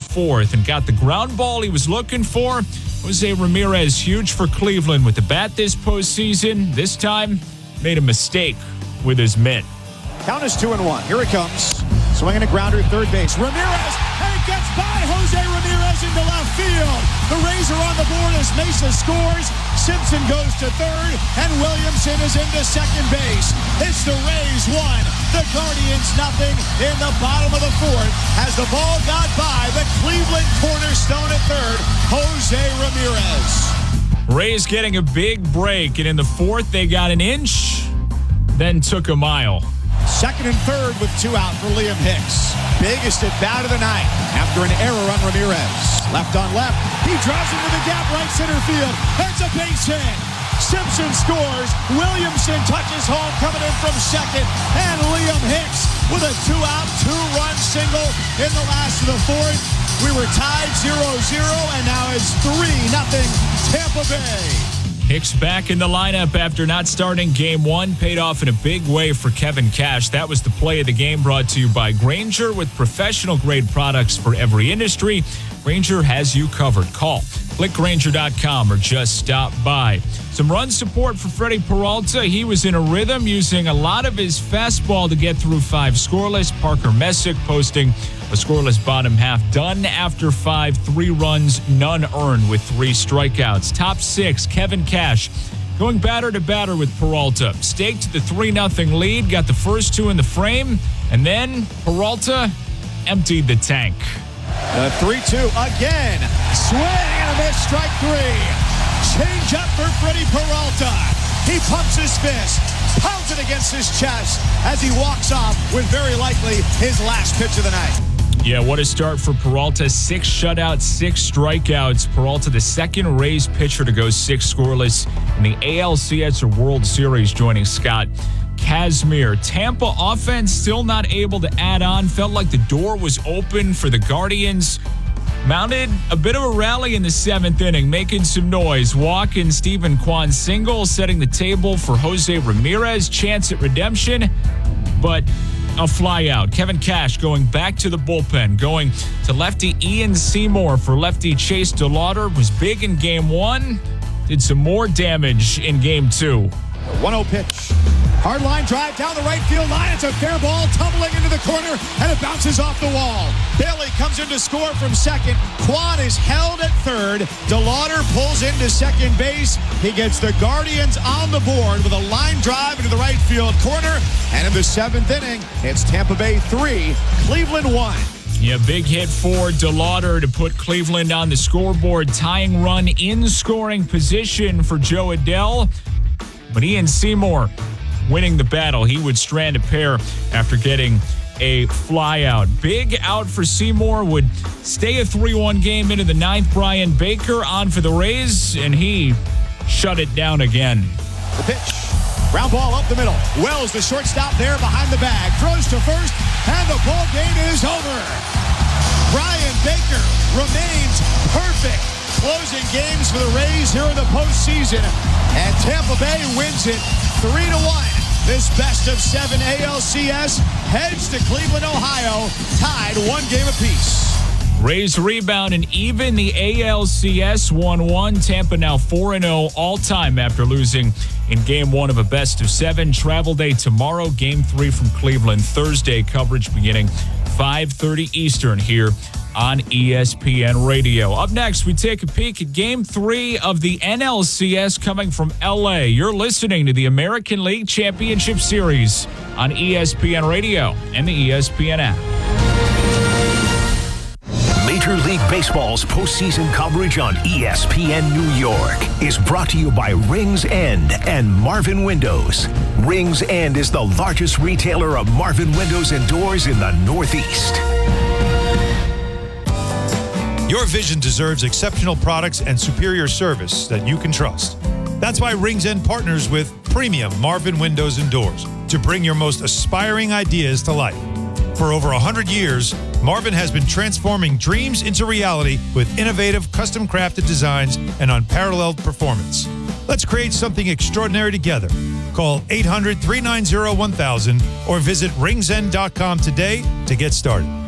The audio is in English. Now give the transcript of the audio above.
fourth and got the ground ball he was looking for. Jose Ramirez, huge for Cleveland with the bat this postseason. This time, made a mistake with his mitt. Count is 2-1. Here it comes. Swinging a grounder, third base. Ramirez, and it gets by Jose Ramirez into left field. The Rays are on the board as Mesa scores. Simpson goes to third, and Williamson is into second base. It's the Rays 1, the Guardians nothing in the bottom of the fourth as the ball got by the Cleveland cornerstone at third, Jose Ramirez. Rays getting a big break, and in the fourth, they got an inch, then took a mile. Second and third with 2 out for Liam Hicks. Biggest at bat of the night after an error on Ramirez. Left on left. He drives into the gap right center field. That's a base hit. Simpson scores. Williamson touches home coming in from second. And Liam Hicks with a 2-out, 2-run single in the last of the fourth. We were tied 0-0, and now it's 3-0 Tampa Bay. Hicks back in the lineup after not starting game one, paid off in a big way for Kevin Cash. That was the play of the game, brought to you by Grainger, with professional-grade products for every industry. Grainger has you covered. Call, click Grainger.com, or just stop by. Some run support for Freddie Peralta. He was in a rhythm, using a lot of his fastball to get through 5 scoreless. Parker Messick posting a scoreless bottom half, done after 5, 3 runs, none earned with 3 strikeouts. Top 6, Kevin Cash going batter to batter with Peralta. Staked the 3-0 lead, got the first 2 in the frame, and then Peralta emptied the tank. The 3-2 again. Swing and a miss, strike 3. Change up for Freddie Peralta. He pumps his fist, pounds it against his chest as he walks off with very likely his last pitch of the night. Yeah, what a start for Peralta. 6 shutouts, 6 strikeouts. Peralta, the second Rays pitcher to go 6 scoreless in the ALCS or World Series, joining Scott Kazmir. Tampa offense still not able to add on. Felt like the door was open for the Guardians. Mounted a bit of a rally in the 7th inning, making some noise. Walk and Stephen Kwan single, setting the table for Jose Ramirez. Chance at redemption, but a fly out. Kevin Cash going back to the bullpen, going to lefty Ian Seymour for lefty Chase DeLauder. Was big in game 1, did some more damage in game 2. 1-0 pitch. Hard line drive down the right field line. It's a fair ball tumbling into the corner, and it bounces off the wall. Bailey comes in to score from second. Kwan is held at third. DeLauder pulls into second base. He gets the Guardians on the board with a line drive into the right field corner. And in the 7th inning, it's Tampa Bay 3, Cleveland 1. Yeah, big hit for DeLauder to put Cleveland on the scoreboard. Tying run in scoring position for Joe Adell. But Ian Seymour winning the battle. He would strand a pair after getting a fly out. Big out for Seymour, would stay a 3-1 game into the 9th. Brian Baker on for the Rays, and he shut it down again. The pitch. Ground ball up the middle. Wells, the shortstop, there behind the bag. Throws to first, and the ball game is over. Brian Baker remains perfect, closing games for the Rays here in the postseason. And Tampa Bay wins it 3-1. This best of 7 ALCS heads to Cleveland, Ohio, tied 1 game apiece. Rays rebound and even the ALCS 1-1. Tampa now 4-0 all-time after losing in game 1 of a best of 7. Travel day tomorrow, game 3 from Cleveland. Thursday coverage beginning 5:30 Eastern here on ESPN Radio. Up next, we take a peek at Game 3 of the NLCS coming from L.A. You're listening to the American League Championship Series on ESPN Radio and the ESPN app. Major League Baseball's postseason coverage on ESPN New York is brought to you by Rings End and Marvin Windows. Rings End is the largest retailer of Marvin windows and doors in the Northeast. Your vision deserves exceptional products and superior service that you can trust. That's why Rings End partners with premium Marvin Windows and Doors to bring your most aspiring ideas to life. For over 100 years, Marvin has been transforming dreams into reality with innovative, custom-crafted designs and unparalleled performance. Let's create something extraordinary together. Call 800-390-1000 or visit ringsend.com today to get started.